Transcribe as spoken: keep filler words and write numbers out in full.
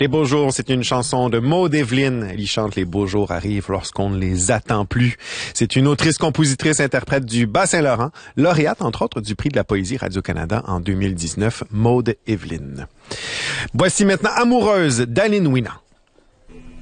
Les beaux jours, c'est une chanson de Maud Eveline. Elle y chante « Les beaux jours arrivent lorsqu'on ne les attend plus ». C'est une autrice, compositrice, interprète du Bas-Saint-Laurent, lauréate, entre autres, du prix de la poésie Radio-Canada en deux mille dix-neuf, Maud Eveline. Voici maintenant Amoureuse d'Aline Ouinan.